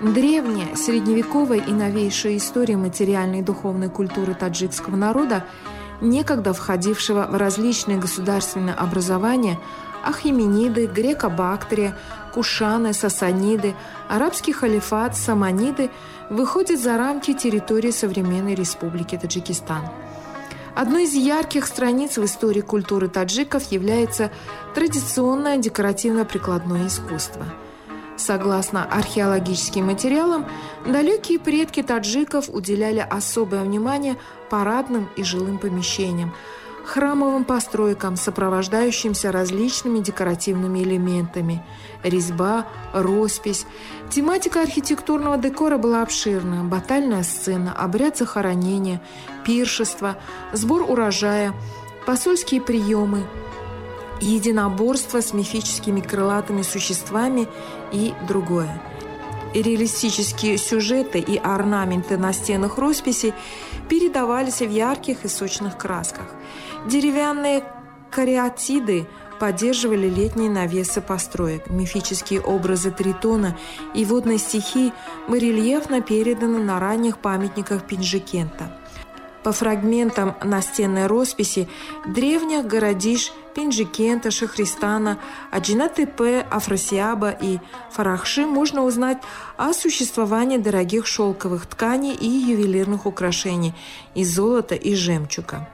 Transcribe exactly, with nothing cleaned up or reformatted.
Древняя, средневековая и новейшая история материальной и духовной культуры таджикского народа, некогда входившего в различные государственные образования, ахемениды, греко-бактрия, кушаны, сасаниды, арабский халифат, саманиды, выходит за рамки территории современной республики Таджикистан. Одной из ярких страниц в истории культуры таджиков является традиционное декоративно-прикладное искусство. Согласно археологическим материалам, далекие предки таджиков уделяли особое внимание парадным и жилым помещениям, храмовым постройкам, сопровождающимся различными декоративными элементами – резьба, роспись. Тематика архитектурного декора была обширная: батальная сцена, обряд захоронения, пиршество, сбор урожая, посольские приемы, единоборство с мифическими крылатыми существами и другое. Реалистические сюжеты и орнаменты настенных росписей передавались в ярких и сочных красках. Деревянные кариатиды поддерживали летние навесы построек. Мифические образы Тритона и водной стихии барельефно переданы на ранних памятниках Пинджикента. По фрагментам настенной росписи древних городищ Пинджикента, Шахристана, Аджина-Тепе, Афросиаба и Фарахши можно узнать о существовании дорогих шелковых тканей и ювелирных украшений из золота и жемчуга.